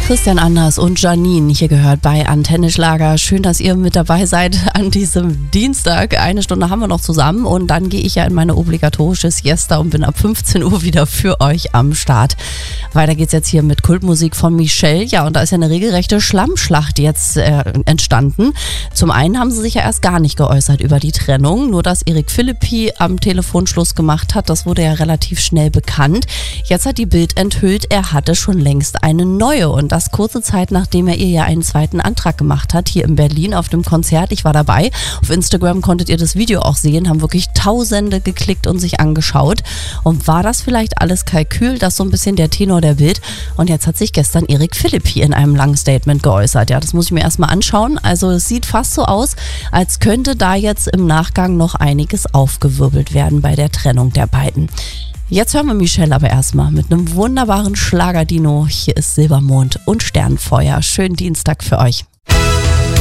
Christian Anders und Janine hier gehört bei Antenne Schlager. Schön, dass ihr mit dabei seid an diesem Dienstag. Eine Stunde haben wir noch zusammen und dann gehe ich ja in meine obligatorische Siesta und bin ab 15 Uhr wieder für euch am Start. Weiter geht's jetzt hier mit Kultmusik von Michelle. Ja, und da ist ja eine regelrechte Schlammschlacht jetzt entstanden. Zum einen haben sie sich ja erst gar nicht geäußert über die Trennung. Nur, dass Eric Philippi am Telefon Schluss gemacht hat, das wurde ja relativ schnell bekannt. Jetzt hat die Bild enthüllt, er hatte schon längst eine neue und das kurze Zeit, nachdem er ihr ja einen zweiten Antrag gemacht hat, hier in Berlin auf dem Konzert. Ich war dabei. Auf Instagram konntet ihr das Video auch sehen, haben wirklich Tausende geklickt und sich angeschaut. Und war das vielleicht alles Kalkül? Das ist so ein bisschen der Tenor der Bild. Und jetzt hat sich gestern Eric Philippi in einem langen Statement geäußert. Ja, das muss ich mir erstmal anschauen. Also es sieht fast so aus, als könnte da jetzt im Nachgang noch einiges aufgewirbelt werden bei der Trennung der beiden. Jetzt hören wir Michelle aber erstmal mit einem wunderbaren Schlager-Dino. Hier ist Silbermond und Sternfeuer. Schönen Dienstag für euch.